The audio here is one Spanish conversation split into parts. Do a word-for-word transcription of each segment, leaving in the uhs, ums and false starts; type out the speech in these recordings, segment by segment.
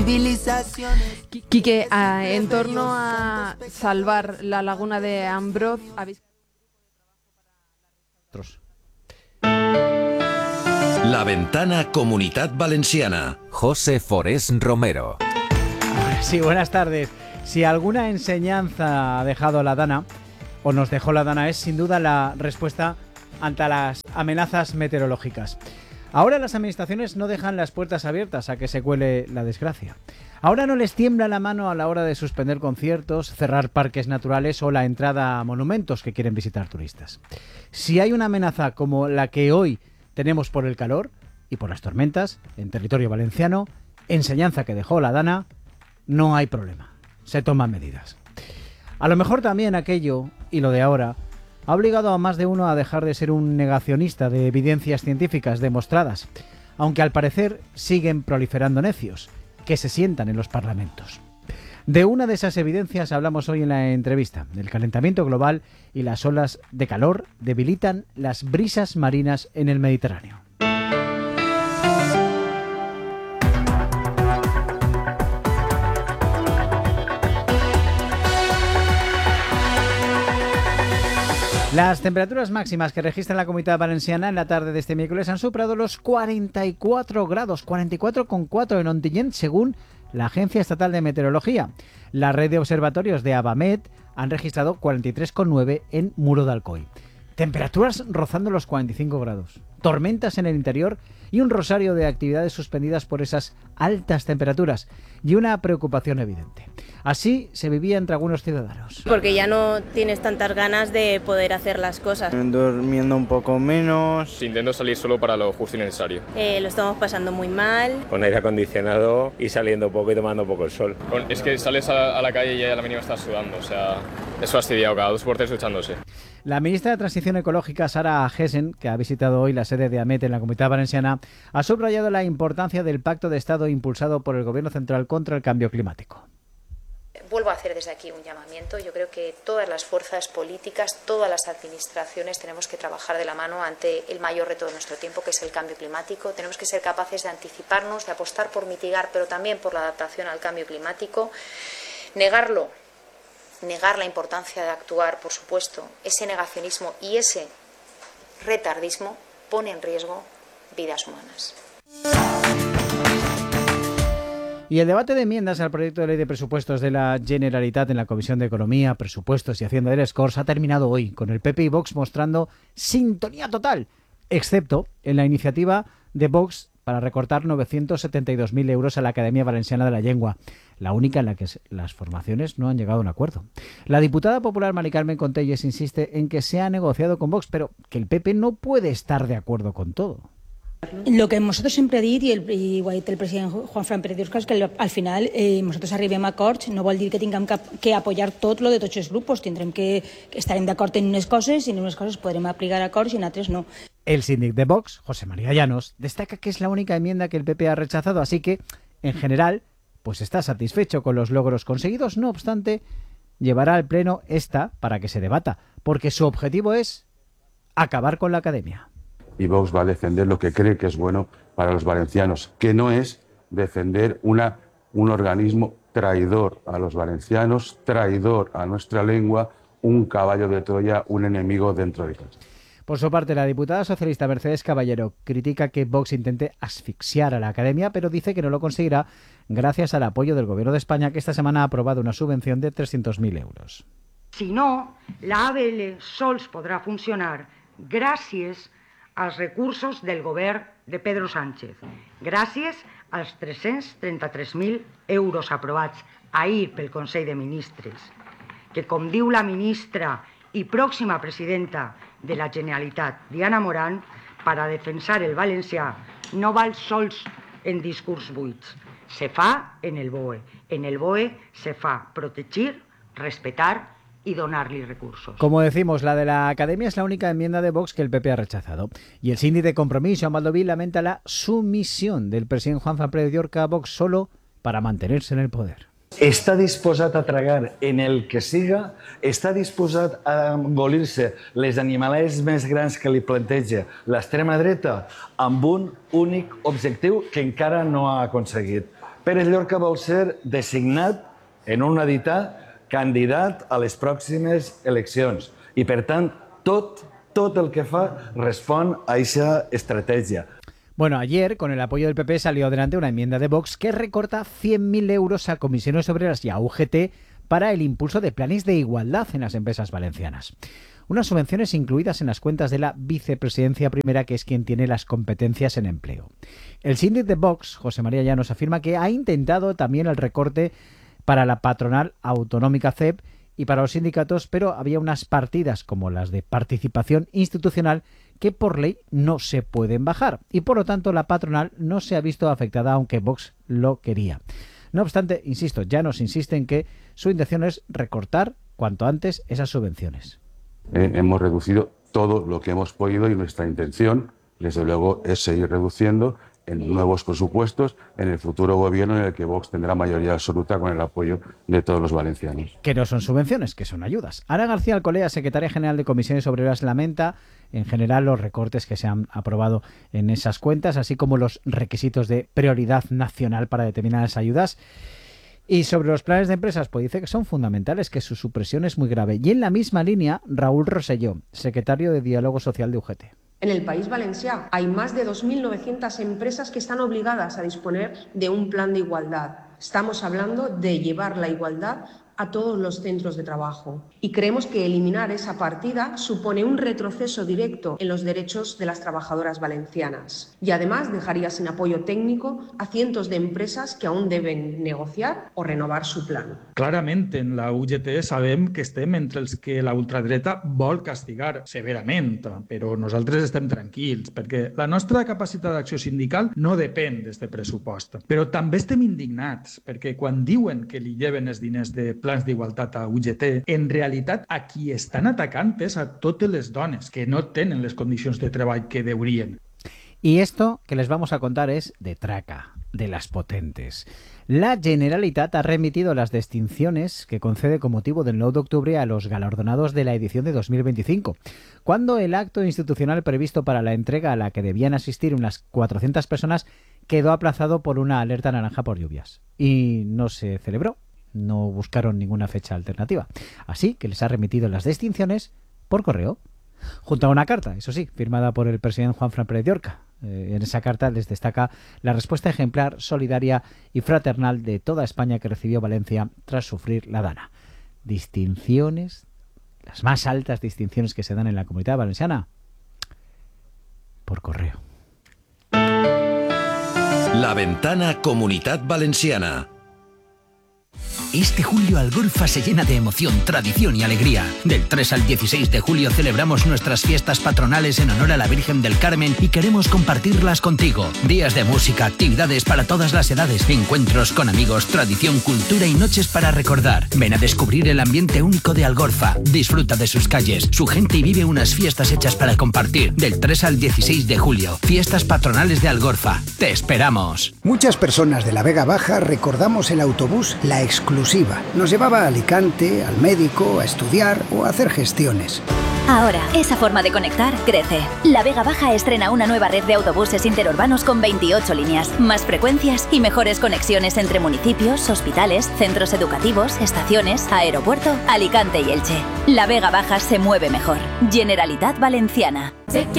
Quique, a, en torno a salvar la laguna de Ambroz, ¿habéis... La Ventana Comunitat Valenciana. José Forés Romero. Sí, buenas tardes. Si alguna enseñanza ha dejado la Dana, o nos dejó la Dana, es sin duda la respuesta ante las amenazas meteorológicas. Ahora las administraciones no dejan las puertas abiertas a que se cuele la desgracia. Ahora no les tiembla la mano a la hora de suspender conciertos, cerrar parques naturales o la entrada a monumentos que quieren visitar turistas. Si hay una amenaza como la que hoy tenemos por el calor y por las tormentas en territorio valenciano, enseñanza que dejó la Dana, no hay problema. Se toman medidas. A lo mejor también aquello, y lo de ahora, ha obligado a más de uno a dejar de ser un negacionista de evidencias científicas demostradas, aunque al parecer siguen proliferando necios que se sientan en los parlamentos. De una de esas evidencias hablamos hoy en la entrevista. El calentamiento global y las olas de calor debilitan las brisas marinas en el Mediterráneo. Las temperaturas máximas que registra la Comunitat Valenciana en la tarde de este miércoles han superado los cuarenta y cuatro grados, cuarenta y cuatro coma cuatro en Ontinyent, según la Agencia Estatal de Meteorología. La red de observatorios de Abamet han registrado cuarenta y tres coma nueve en Muro de Alcoy. Temperaturas rozando los cuarenta y cinco grados, tormentas en el interior y un rosario de actividades suspendidas por esas altas temperaturas y una preocupación evidente. Así se vivía entre algunos ciudadanos. Porque ya no tienes tantas ganas de poder hacer las cosas. Durmiendo un poco menos. Intento salir solo para lo justo y necesario. Eh, lo estamos pasando muy mal. Con aire acondicionado y saliendo poco y tomando poco el sol. Con, es que sales a, a la calle y ya a la mínima estás sudando, o sea, es fastidiado, cada dos por tres duchándose. La ministra de Transición Ecológica, Sara Gessen, que ha visitado hoy la sede de Amet en la Comunitat Valenciana, ha subrayado la importancia del Pacto de Estado impulsado por el Gobierno Central contra el cambio climático. Vuelvo a hacer desde aquí un llamamiento. Yo creo que todas las fuerzas políticas, todas las administraciones tenemos que trabajar de la mano ante el mayor reto de nuestro tiempo, que es el cambio climático. Tenemos que ser capaces de anticiparnos, de apostar por mitigar, pero también por la adaptación al cambio climático. Negarlo, negar la importancia de actuar, por supuesto, ese negacionismo y ese retardismo pone en riesgo vidas humanas. Y el debate de enmiendas al proyecto de ley de presupuestos de la Generalitat en la Comisión de Economía, Presupuestos y Hacienda del Les Corts ha terminado hoy, con el P P y Vox mostrando sintonía total, excepto en la iniciativa de Vox para recortar novecientos setenta y dos mil euros a la Academia Valenciana de la Llengua, la única en la que las formaciones no han llegado a un acuerdo. La diputada popular Mari Carmen Contelles insiste en que se ha negociado con Vox, pero que el P P no puede estar de acuerdo con todo. Lo que nosotros siempre he dit, i, el, i ho ha dit el president Juan Fran Pérez Diosca, és que al final eh, nosaltres arribem a acords, no vol dir que tinguem que, que apoyar tot lo de tots els grups, tindrem que, que estarem d'acord en unes coses i en unes coses podrem aplicar acords i en altres no. El síndic de Vox, José María Llanos, destaca que es la única enmienda que el P P ha rechazado, así que, en general, pues está satisfecho con los logros conseguidos. No obstante, llevará al Pleno esta para que se debata, porque su objetivo es acabar con la Academia. Y Vox va a defender lo que cree que es bueno para los valencianos, que no es defender una, un organismo traidor a los valencianos, traidor a nuestra lengua, un caballo de Troya, un enemigo dentro de casa. Por su parte, la diputada socialista Mercedes Caballero critica que Vox intente asfixiar a la Academia, pero dice que no lo conseguirá gracias al apoyo del Gobierno de España, que esta semana ha aprobado una subvención de trescientos mil euros. Si no, la A B L sols podrà funcionar gràcies als recursos del govern de Pedro Sánchez, gràcies als tres-cents trenta-tres mil euros aprovats ahir pel Consell de Ministres, que, com diu la ministra i pròxima presidenta de la Generalitat, Diana Morant, per a defensar el valencià no val sols en discurs buits, se fa en el B O E. En el B O E se fa protegir, respetar y donarle recursos. Como decimos, la de la Academia es la única enmienda de Vox que el P P ha rechazado. Y el síndic de Compromís, Joan Baldoví, lamenta la sumisión del presidente Juan Fran Pérez Diosca a Vox solo para mantenerse en el poder. Està disposat a tragar en el que siga, està disposat a engolir-se les animalades més grans que li planteja l'extrema dreta amb un únic objectiu que encara no ha aconseguit: Pérez Llorca vol ser designat, en una dita, candidat a les pròximes eleccions. I, per tant, tot, tot el que fa respon a aquesta estratègia. Bueno, ayer, con el apoyo del P P, salió adelante una enmienda de Vox que recorta cien mil euros a comisiones obreras y a U G T para el impulso de planes de igualdad en las empresas valencianas. Unas subvenciones incluidas en las cuentas de la vicepresidencia primera, que es quien tiene las competencias en empleo. El síndic de Vox, José María Llanos, afirma que ha intentado también el recorte para la patronal autonómica C E P y para los sindicatos, pero había unas partidas como las de participación institucional que por ley no se pueden bajar y por lo tanto la patronal no se ha visto afectada, aunque Vox lo quería. No obstante, insisto, Llanos insiste en que su intención es recortar cuanto antes esas subvenciones. Eh, hemos reducido todo lo que hemos podido y nuestra intención, desde luego, es seguir reduciendo en nuevos presupuestos en el futuro gobierno en el que Vox tendrá mayoría absoluta con el apoyo de todos los valencianos. Que no son subvenciones, que son ayudas. Ana García Alcolea, secretaria general de Comisiones Obreras, lamenta en general los recortes que se han aprobado en esas cuentas, así como los requisitos de prioridad nacional para determinadas ayudas. Y sobre los planes de empresas, pues dice que son fundamentales, que su supresión es muy grave. Y en la misma línea, Raúl Rosselló, secretario de Diálogo Social de U G T. En el País Valencià hay más de dos mil novecientas empresas que están obligadas a disponer de un plan de igualdad. Estamos hablando de llevar la igualdad a todos los centros de trabajo. Y creemos que eliminar esa partida supone un retroceso directo en los derechos de las trabajadoras valencianas. Y además dejaría sin apoyo técnico a cientos de empresas que aún deben negociar o renovar su plan. Clarament, en la U G T sabem que estem entre els que la ultradreta vol castigar severament, però nosaltres estem tranquils, perquè la nostra capacitat d'acció sindical no depèn d'aquest pressupost. Però també estem indignats, perquè quan diuen que li lleven els diners de plans d'igualtat a U G T, en realitat a qui estan atacant és a totes les dones que no tenen les condicions de treball que deurien. Y esto que les vamos a contar es de traca, de las potentes. La Generalitat ha remitido las distinciones que concede con motivo del nueve de octubre a los galardonados de la edición de dos mil veinticinco, cuando el acto institucional previsto para la entrega, a la que debían asistir unas cuatrocientas personas, quedó aplazado por una alerta naranja por lluvias. Y no se celebró. No buscaron ninguna fecha alternativa. Así que les ha remitido las distinciones por correo, junto a una carta, eso sí, firmada por el presidente Juanfran Pérez Llorca. Eh, en esa carta les destaca la respuesta ejemplar, solidaria y fraternal de toda España que recibió Valencia tras sufrir la Dana. Distinciones, las más altas distinciones que se dan en la Comunidad Valenciana, por correo. La Ventana Comunidad Valenciana. Este julio Algorfa se llena de emoción, tradición y alegría. Del tres al dieciséis de julio celebramos nuestras fiestas patronales en honor a la Virgen del Carmen y queremos compartirlas contigo. Días de música, actividades para todas las edades, encuentros con amigos, tradición, cultura y noches para recordar. Ven a descubrir el ambiente único de Algorfa. Disfruta de sus calles, su gente y vive unas fiestas hechas para compartir. Del tres al dieciséis de julio, fiestas patronales de Algorfa. ¡Te esperamos! Muchas personas de la Vega Baja recordamos el autobús La Exclusiva. Nos llevaba a Alicante, al médico, a estudiar o a hacer gestiones. Ahora, esa forma de conectar crece. La Vega Baja estrena una nueva red de autobuses interurbanos con veintiocho líneas, más frecuencias y mejores conexiones entre municipios, hospitales, centros educativos, estaciones, aeropuerto, Alicante y Elche. La Vega Baja se mueve mejor. Generalitat Valenciana.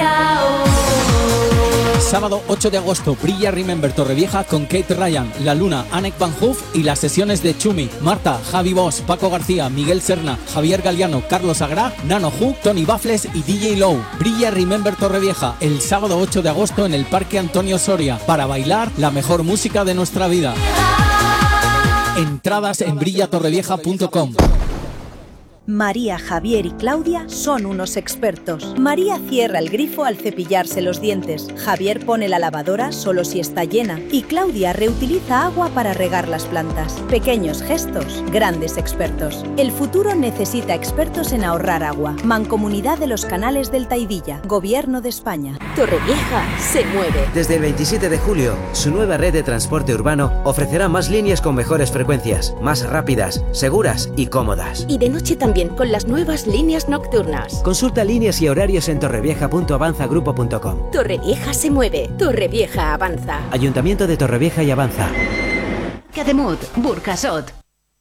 Sábado ocho de agosto, brilla Remember Torrevieja con Kate Ryan, La Luna, Anek Van Hoof y las sesiones de Chumi, Marta, Javi Bosch, Paco García, Miguel Serna, Javier Galiano, Carlos Agrá, Nano Hu, Tony Baffles y D J Low. Brilla Remember Torrevieja el sábado ocho de agosto en el Parque Antonio Soria para bailar la mejor música de nuestra vida. Entradas en brilla torrevieja punto com. María, Javier y Claudia son unos expertos. María cierra el grifo al cepillarse los dientes. Javier pone la lavadora solo si está llena. Y Claudia reutiliza agua para regar las plantas. Pequeños gestos, grandes expertos. El futuro necesita expertos en ahorrar agua. Mancomunidad de los Canales del Taivilla. Gobierno de España. Torrevieja se mueve. Desde el veintisiete de julio, su nueva red de transporte urbano ofrecerá más líneas con mejores frecuencias, más rápidas, seguras y cómodas. Y de noche también. Con las nuevas líneas nocturnas. Consulta líneas y horarios en torrevieja punto avanza grupo punto com. Torrevieja se mueve. Torrevieja avanza. Ayuntamiento de Torrevieja y Avanza. Cademut, Burjasot.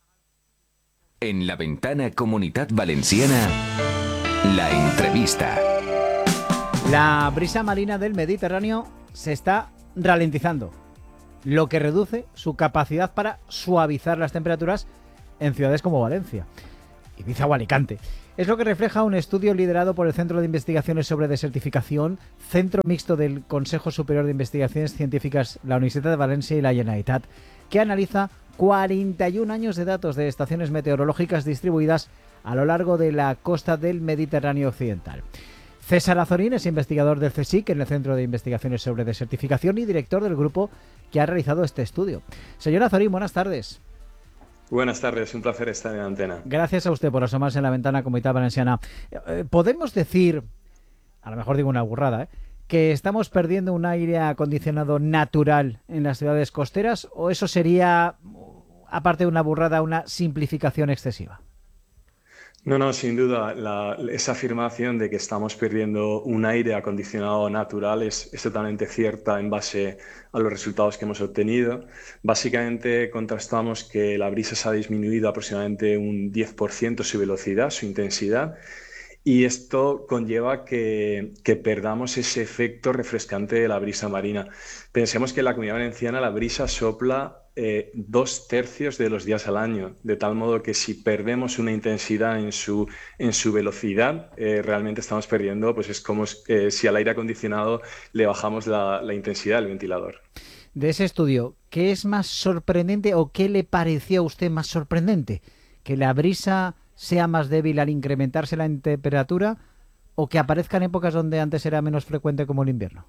En La Ventana Comunidad Valenciana, la entrevista. La brisa marina del Mediterráneo se está ralentizando, lo que reduce su capacidad para suavizar las temperaturas en ciudades como Valencia, Ibiza o Alicante. Es lo que refleja un estudio liderado por el Centro de Investigaciones sobre Desertificación, Centro Mixto del Consejo Superior de Investigaciones Científicas, la Universidad de Valencia y la Generalitat, que analiza cuarenta y un años de datos de estaciones meteorológicas distribuidas a lo largo de la costa del Mediterráneo occidental. César Azorín es investigador del CSIC en el Centro de Investigaciones sobre Desertificación y director del grupo que ha realizado este estudio. Señor Azorín, buenas tardes. Buenas tardes, un placer estar en antena. Gracias a usted por asomarse en La Ventana Comunidad Valenciana. Eh, ¿Podemos decir, a lo mejor digo una burrada, ¿eh? que estamos perdiendo un aire acondicionado natural en las ciudades costeras, o eso sería, aparte de una burrada, una simplificación excesiva? No, no, sin duda, la, esa afirmación de que estamos perdiendo un aire acondicionado natural es, es totalmente cierta en base a los resultados que hemos obtenido. Básicamente contrastamos que la brisa se ha disminuido aproximadamente un diez por ciento su velocidad, su intensidad, y esto conlleva que, que perdamos ese efecto refrescante de la brisa marina. Pensemos que en la Comunidad Valenciana la brisa sopla eh, dos tercios de los días al año, de tal modo que si perdemos una intensidad en su, en su velocidad, eh, realmente estamos perdiendo, pues es como eh, si al aire acondicionado le bajamos la, la intensidad del ventilador. De ese estudio, ¿qué es más sorprendente o qué le pareció a usted más sorprendente? ¿Que la brisa sea más débil al incrementarse la temperatura o que aparezca en épocas donde antes era menos frecuente como el invierno?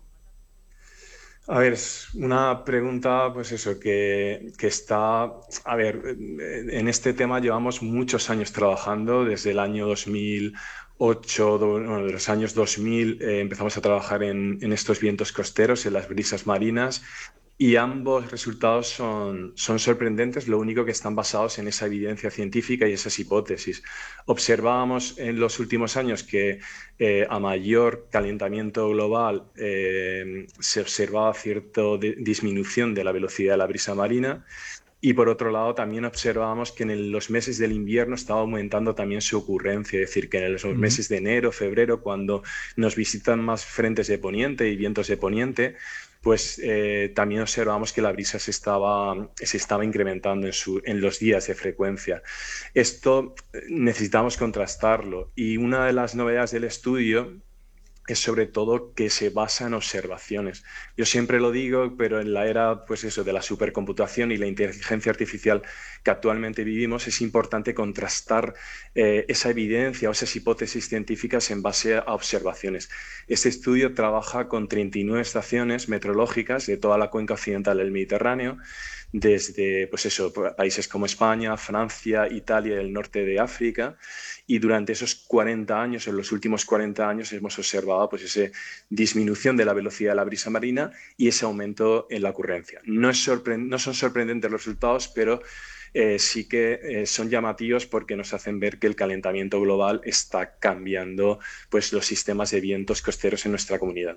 A ver, es una pregunta, pues eso, que, que está... A ver, en este tema llevamos muchos años trabajando, desde el año dos mil ocho, bueno, de los años dos mil, eh, empezamos a trabajar en, en estos vientos costeros, en las brisas marinas, y ambos resultados son, son sorprendentes, lo único que están basados en esa evidencia científica y esas hipótesis. Observábamos en los últimos años que eh, a mayor calentamiento global eh, se observaba cierta disminución de la velocidad de la brisa marina, y por otro lado también observábamos que en el, los meses del invierno estaba aumentando también su ocurrencia, es decir, que en los uh-huh. meses de enero, febrero, cuando nos visitan más frentes de poniente y vientos de poniente, pues eh, también observamos que la brisa se estaba, se estaba incrementando en, su, en los días de frecuencia. Esto necesitamos contrastarlo, y una de las novedades del estudio es sobre todo que se basa en observaciones. Yo siempre lo digo, pero en la era, pues eso, de la supercomputación y la inteligencia artificial que actualmente vivimos, es importante contrastar eh, esa evidencia o esas hipótesis científicas en base a observaciones. Este estudio trabaja con treinta y nueve estaciones meteorológicas de toda la cuenca occidental del Mediterráneo, desde pues eso, países como España, Francia, Italia y el norte de África, y durante esos cuarenta años, en los últimos cuarenta años, hemos observado pues esa disminución de la velocidad de la brisa marina y ese aumento en la ocurrencia. No, es sorpre- no son sorprendentes los resultados, pero eh, sí que eh, son llamativos porque nos hacen ver que el calentamiento global está cambiando pues, los sistemas de vientos costeros en nuestra comunidad.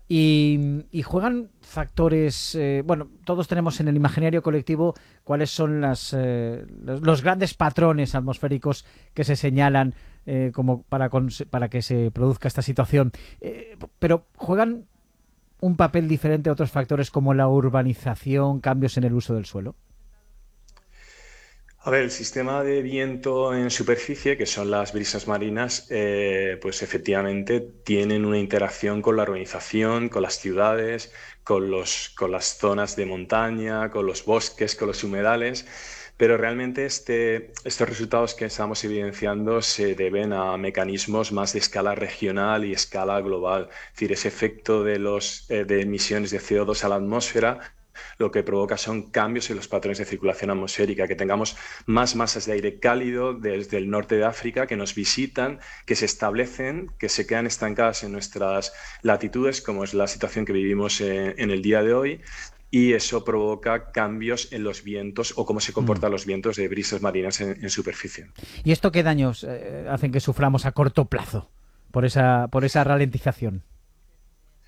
Y, y juegan factores, eh, bueno, todos tenemos en el imaginario colectivo cuáles son las, eh, los, los grandes patrones atmosféricos que se señalan eh, como para, para que se produzca esta situación, eh, pero juegan un papel diferente a otros factores como la urbanización, cambios en el uso del suelo. A ver, el sistema de viento en superficie, que son las brisas marinas, eh, pues efectivamente tienen una interacción con la urbanización, con las ciudades, con, los, con las zonas de montaña, con los bosques, con los humedales, pero realmente este, estos resultados que estamos evidenciando se deben a mecanismos más de escala regional y escala global. Es decir, ese efecto de, los, eh, de emisiones de C O dos a la atmósfera lo que provoca son cambios en los patrones de circulación atmosférica, que tengamos más masas de aire cálido desde el norte de África que nos visitan, que se establecen, que se quedan estancadas en nuestras latitudes, como es la situación que vivimos en, en el día de hoy, y eso provoca cambios en los vientos o cómo se comportan mm. los vientos de brisas marinas en, en superficie. ¿Y esto qué daños eh, hacen que suframos a corto plazo por esa, por esa ralentización?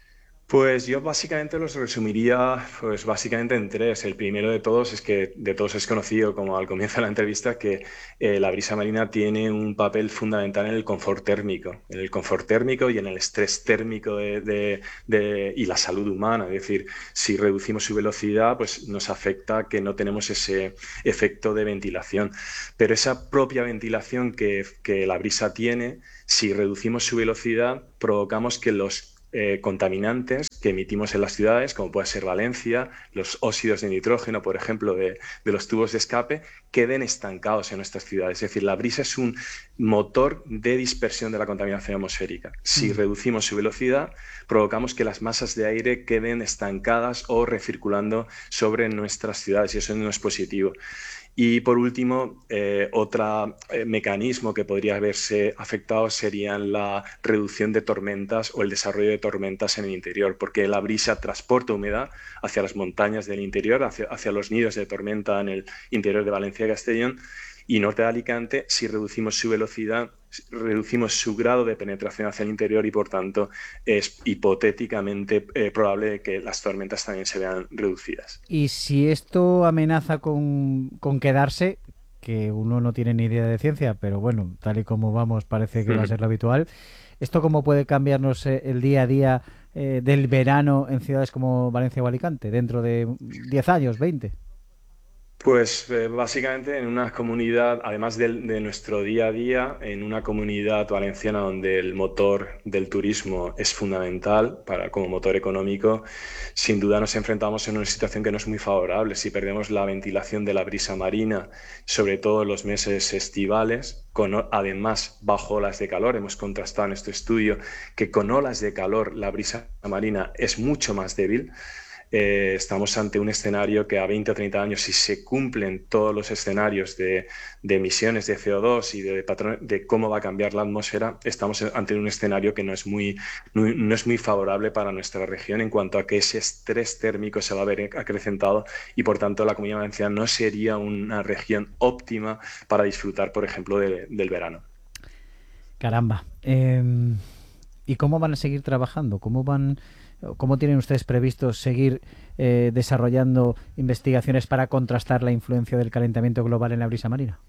Pues yo básicamente los resumiría pues básicamente en tres. El primero de todos es que de todos es conocido, como al comienzo de la entrevista, que eh, la brisa marina tiene un papel fundamental en el confort térmico, en el confort térmico y en el estrés térmico de, de, de, y la salud humana. Es decir, si reducimos su velocidad, pues nos afecta que no tenemos ese efecto de ventilación. Pero esa propia ventilación que, que la brisa tiene, si reducimos su velocidad, provocamos que los Eh, contaminantes que emitimos en las ciudades, como puede ser Valencia, los óxidos de nitrógeno, por ejemplo, de, de los tubos de escape, queden estancados en nuestras ciudades. Es decir, la brisa es un motor de dispersión de la contaminación atmosférica. Si mm. reducimos su velocidad, provocamos que las masas de aire queden estancadas o recirculando sobre nuestras ciudades, y eso no es positivo. Y por último, eh, otro eh, mecanismo que podría haberse afectado sería la reducción de tormentas o el desarrollo de tormentas en el interior, porque la brisa transporta humedad hacia las montañas del interior, hacia, hacia los nidos de tormenta en el interior de Valencia y Castellón y norte de Alicante. Si reducimos su velocidad, reducimos su grado de penetración hacia el interior y, por tanto, es hipotéticamente eh, probable que las tormentas también se vean reducidas. Y si esto amenaza con, con quedarse, que uno no tiene ni idea de ciencia, pero bueno, tal y como vamos parece que mm. va a ser lo habitual, ¿esto cómo puede cambiarnos el día a día eh, del verano en ciudades como Valencia o Alicante dentro de diez años, veinte? Pues eh, básicamente en una comunidad, además de, de nuestro día a día, en una comunidad valenciana donde el motor del turismo es fundamental para, como motor económico, sin duda nos enfrentamos en una situación que no es muy favorable. Si perdemos la ventilación de la brisa marina, sobre todo en los meses estivales, con, además bajo olas de calor, hemos contrastado en este estudio que con olas de calor la brisa marina es mucho más débil. Eh, estamos ante un escenario que a veinte o treinta años, si se cumplen todos los escenarios de, de emisiones de C O dos y de, patrón, de cómo va a cambiar la atmósfera, estamos ante un escenario que no es, muy, no, no es muy favorable para nuestra región en cuanto a que ese estrés térmico se va a ver acrecentado y, por tanto, la Comunidad Valenciana no sería una región óptima para disfrutar, por ejemplo, de, del verano. Caramba. Eh, ¿Y cómo van a seguir trabajando? ¿Cómo van... ¿Cómo tienen ustedes previsto seguir eh, desarrollando investigaciones para contrastar la influencia del calentamiento global en la brisa marina?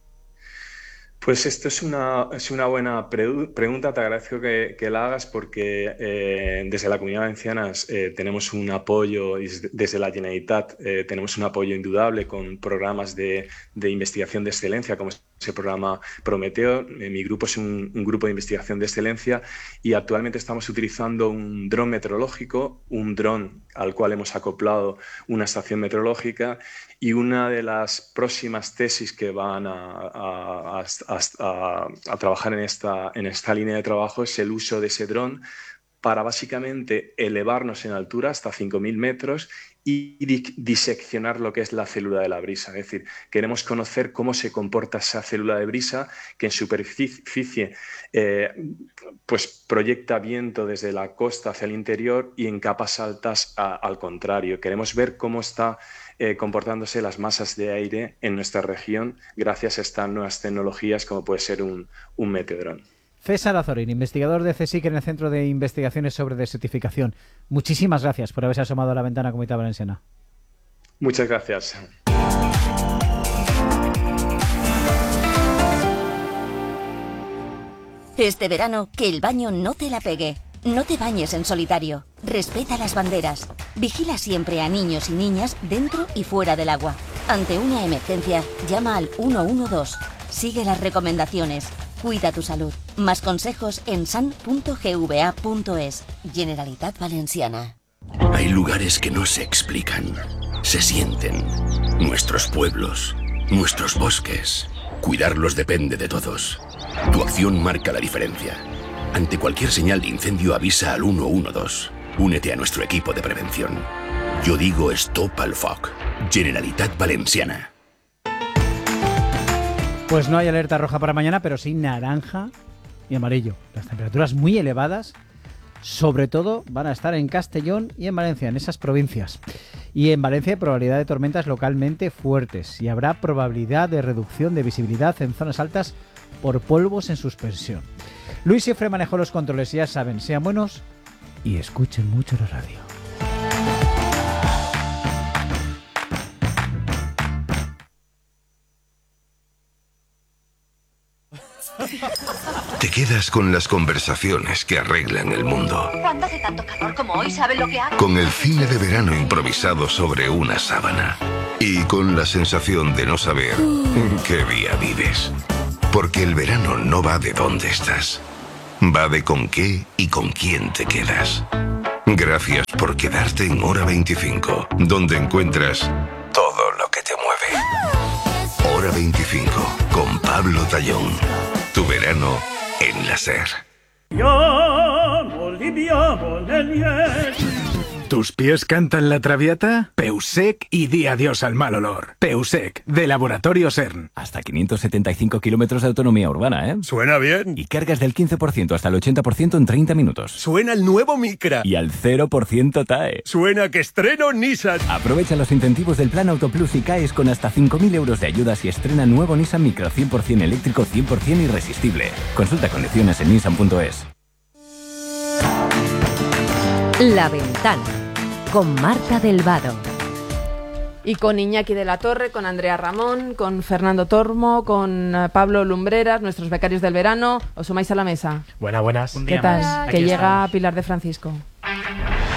Pues esto es una, es una buena pre pregunta, te agradezco que, que la hagas porque eh, desde la Comunidad Valenciana eh, tenemos un apoyo, desde la Generalitat eh, tenemos un apoyo indudable con programas de, de investigación de excelencia como ese programa Prometeo. Eh, mi grupo es un, un grupo de investigación de excelencia y actualmente estamos utilizando un dron meteorológico, un dron al cual hemos acoplado una estación meteorológica, y una de las próximas tesis que van a, a, a, a, a trabajar en esta, en esta línea de trabajo es el uso de ese dron para básicamente elevarnos en altura hasta cinco mil metros y diseccionar lo que es la célula de la brisa. Es decir, queremos conocer cómo se comporta esa célula de brisa que en superficie eh, pues proyecta viento desde la costa hacia el interior y en capas altas a, al contrario. Queremos ver cómo está eh, comportándose las masas de aire en nuestra región gracias a estas nuevas tecnologías como puede ser un, un meteodrón. César Azorín, investigador de CSIC en el Centro de Investigaciones sobre Desertificación. Muchísimas gracias por haberse asomado a la ventana Comunidad Valenciana. Muchas gracias. Este verano, que el baño no te la pegue. No te bañes en solitario. Respeta las banderas. Vigila siempre a niños y niñas dentro y fuera del agua. Ante una emergencia, llama al uno uno dos. Sigue las recomendaciones. Cuida tu salud. Más consejos en san punto g v a punto es. Generalitat Valenciana. Hay lugares que no se explican. Se sienten. Nuestros pueblos. Nuestros bosques. Cuidarlos depende de todos. Tu acción marca la diferencia. Ante cualquier señal de incendio avisa al uno uno dos. Únete a nuestro equipo de prevención. Yo digo stop al F O C. Generalitat Valenciana. Pues no hay alerta roja para mañana, pero sí naranja y amarillo. Las temperaturas muy elevadas, sobre todo van a estar en Castellón y en Valencia, en esas provincias. Y en Valencia hay probabilidad de tormentas localmente fuertes y habrá probabilidad de reducción de visibilidad en zonas altas por polvos en suspensión. Luis Siefre manejó los controles y ya saben, sean buenos y escuchen mucho la radio. Te quedas con las conversaciones que arreglan el mundo. Cuando hace tanto calor como hoy, ¿saben lo que hago? Con el cine de verano improvisado sobre una sábana. Y con la sensación de no saber en qué día vives. Porque el verano no va de dónde estás. Va de con qué y con quién te quedas. Gracias por quedarte en Hora veinticinco, donde encuentras todo lo que te mueve. Hora veinticinco, con Pablo Tallón. Tu verano en la SER. ¿Tus pies cantan la traviata? Peusec y di adiós al mal olor. Peusec, de Laboratorio CERN. Hasta quinientos setenta y cinco kilómetros de autonomía urbana, ¿eh? Suena bien. Y cargas del quince por ciento hasta el ochenta por ciento en treinta minutos. Suena el nuevo Micra. Y al cero por ciento T A E. Suena que estreno Nissan. Aprovecha los incentivos del Plan Autoplus y caes con hasta cinco mil euros de ayudas y estrena nuevo Nissan Micra cien por ciento eléctrico, cien por ciento irresistible. Consulta condiciones en nissan punto es. La Ventana, con Marta del Vado. Y con Iñaki de la Torre, con Andrea Ramón, con Fernando Tormo, con Pablo Lumbreras, nuestros becarios del verano. ¿Os sumáis a la mesa? Buenas, buenas. ¿Qué tal? Que llega Pilar de Francisco.